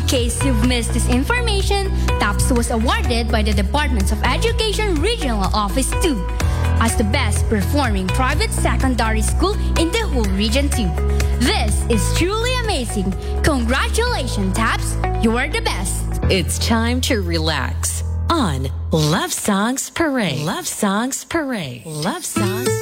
case you've missed this information, TAPS was awarded by the Department of Education Regional Office 2 as the best performing private secondary school in the whole region 2. This is truly amazing. Congratulations, TAPS. You are the best. It's time to relax on Love Songs Parade. Love Songs Parade. Love Songs